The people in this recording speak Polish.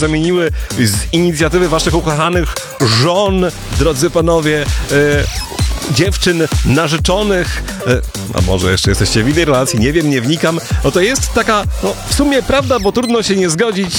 zamieniły z inicjatywy waszych ukochanych żon, drodzy panowie, dziewczyn, narzeczonych, a może jeszcze jesteście w innej relacji, nie wiem, nie wnikam, no to jest taka, no w sumie prawda, bo trudno się nie zgodzić,